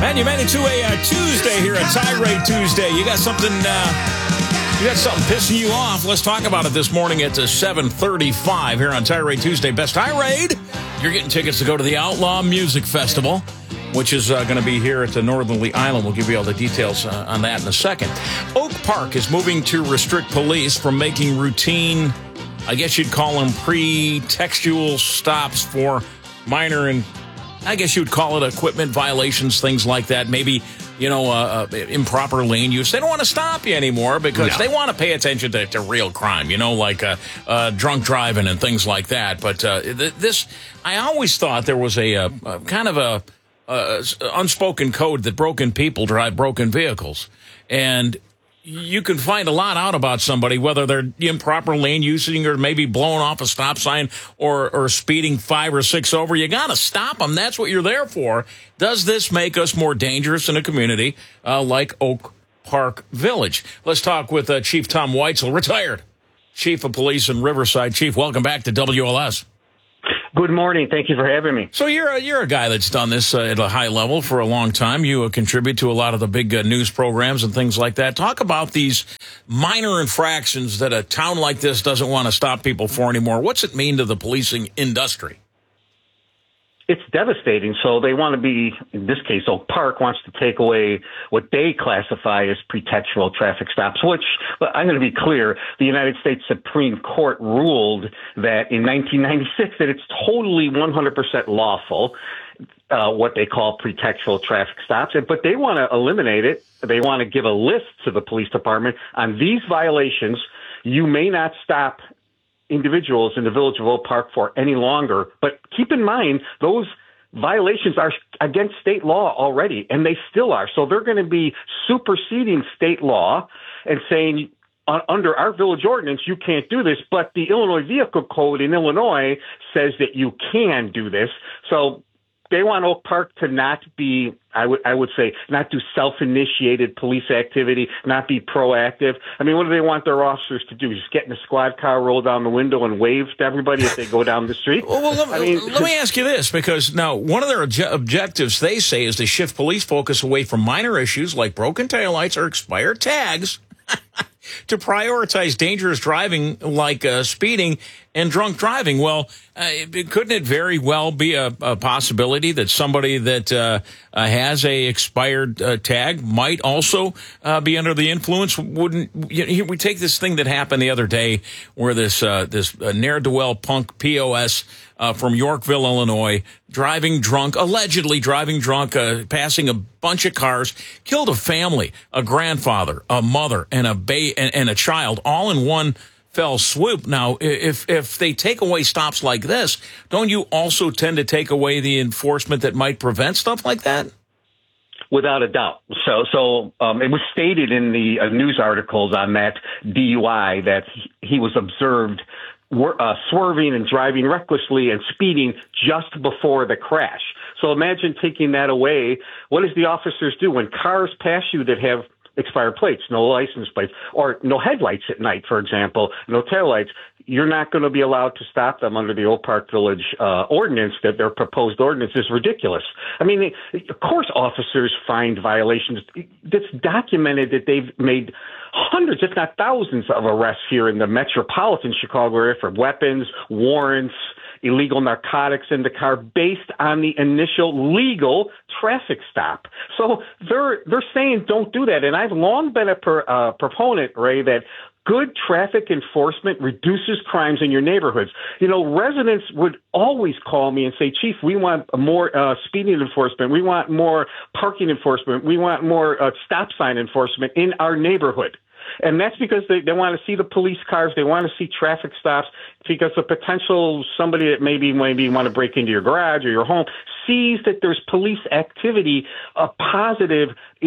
Man, you made it to a Tuesday here, a Tirade Tuesday. You got something pissing you off. Let's talk about it this morning at 7:35 here on Tirade Tuesday. Best Tirade. You're getting tickets to go to the Outlaw Music Festival, which is going to be here at the Northern Lee Island. We'll give you all the details on that in a second. Oak Park is moving to restrict police from making routine, I guess you'd call them pretextual stops for minor and I guess you'd call it equipment violations, things like that. Maybe, improper lane use. They don't want to stop you anymore because they want to pay attention to real crime, like drunk driving and things like that. But I always thought there was a kind of a unspoken code that broken people drive broken vehicles. And you can find a lot out about somebody, whether they're improper lane using or maybe blowing off a stop sign or speeding 5 or 6 over. You got to stop them. That's what you're there for. Does this make us more dangerous in a community like Oak Park Village? Let's talk with Chief Tom Weitzel, retired Chief of Police in Riverside. Chief, welcome back to WLS. Good morning. Thank you for having me. So you're a guy that's done this at a high level for a long time. You contribute to a lot of the big news programs and things like that. Talk about these minor infractions that a town like this doesn't want to stop people for anymore. What's it mean to the policing industry? It's devastating. So they want to be, in this case, Oak Park wants to take away what they classify as pretextual traffic stops, which, I'm going to be clear, the United States Supreme Court ruled that in 1996 that it's totally 100% lawful, what they call pretextual traffic stops, but they want to eliminate it. They want to give a list to the police department on these violations. You may not stop individuals in the village of Oak Park for any longer. But keep in mind, those violations are against state law already, and they still are. So they're going to be superseding state law and saying, under our village ordinance, you can't do this, but the Illinois Vehicle Code in Illinois says that you can do this. So they want Oak Park to not be, I would say, not do self-initiated police activity, not be proactive. I mean, what do they want their officers to do? Just get in a squad car, roll down the window, and wave to everybody as they go down the street? Let me ask you this, because now one of their objectives, they say, is to shift police focus away from minor issues like broken taillights or expired tags to prioritize dangerous driving like speeding and drunk driving. Well, couldn't it very well be a possibility that somebody that has a expired tag might also be under the influence? We take this thing that happened the other day where this ne'er-do-well punk POS from Yorkville, Illinois, allegedly driving drunk, passing a bunch of cars, killed a family, a grandfather, a mother, and a child, all in one fell swoop. Now, if they take away stops like this, don't you also tend to take away the enforcement that might prevent stuff like that? Without a doubt. So it was stated in the news articles on that DUI that he was observed swerving and driving recklessly and speeding just before the crash. So imagine taking that away. What does the officers do when cars pass you that have expired plates, no license plates, or no headlights at night, for example, no taillights? You're not going to be allowed to stop them under the Oak Park Village ordinance. That their proposed ordinance is ridiculous. I mean, of course, officers find violations. It's documented that they've made hundreds, if not thousands, of arrests here in the metropolitan Chicago area for weapons, warrants, illegal narcotics in the car based on the initial legal traffic stop. So they're saying don't do that. And I've long been a proponent, Ray, that good traffic enforcement reduces crimes in your neighborhoods. Residents would always call me and say, Chief, we want more speeding enforcement. We want more parking enforcement. We want more stop sign enforcement in our neighborhood. And that's because they want to see the police cars. They want to see traffic stops because the potential somebody that maybe want to break into your garage or your home sees that there's police activity, a positive,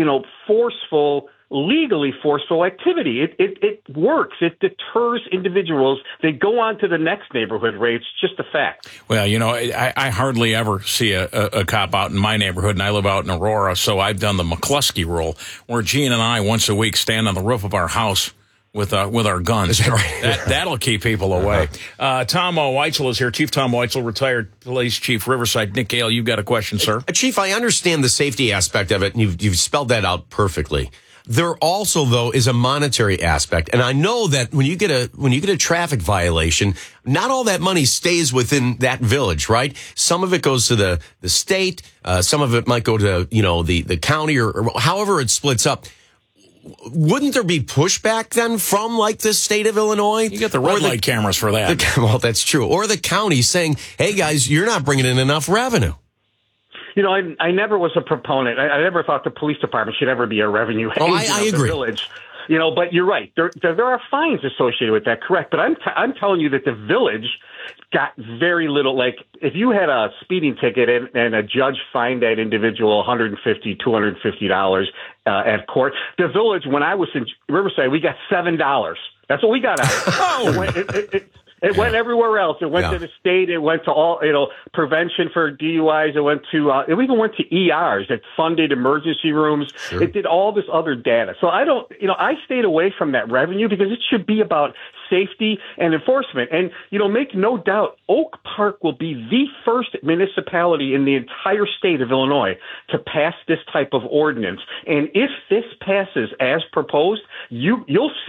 forceful, legally forceful activity. It works. It deters individuals. They go on to the next neighborhood, Ray. It's just a fact. Well, I hardly ever see a cop out in my neighborhood, and I live out in Aurora, so I've done the McCluskey rule, where Gene and I, once a week, stand on the roof of our house with our guns. That'll keep people away. Tom Weitzel is here. Chief Tom Weitzel, retired police chief, Riverside. Nick Gale, you've got a question, sir. Chief, I understand the safety aspect of it, and you've spelled that out perfectly. There also, though, is a monetary aspect, and I know that when you get a traffic violation, not all that money stays within that village, right? Some of it goes to the state, some of it might go to the county, or however it splits up. Wouldn't there be pushback then from like the state of Illinois? You get the red light cameras for that. Well, that's true. Or the county saying, "Hey guys, you're not bringing in enough revenue." I never was a proponent. I never thought the police department should ever be a revenue agent I of agree. the village. But you're right. There are fines associated with that, correct? But I'm telling you that the village got very little. Like, if you had a speeding ticket and a judge fined that individual $150, $250 at court, the village, when I was in Riverside, we got $7. That's what we got out of it. It went everywhere else. It went to the state. It went to all, prevention for DUIs. It went to, it even went to ERs. It funded emergency rooms. Sure. It did all this other data. So I stayed away from that revenue because it should be about safety and enforcement. And, make no doubt, Oak Park will be the first municipality in the entire state of Illinois to pass this type of ordinance. And if this passes as proposed, you'll see